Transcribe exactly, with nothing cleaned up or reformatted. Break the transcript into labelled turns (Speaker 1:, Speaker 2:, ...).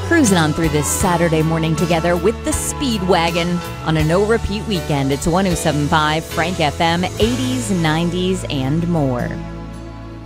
Speaker 1: Cruising on through this Saturday morning together with the Speedwagon on a no-repeat weekend. It's one oh seven point five Frank F M, eighties, nineties, and more.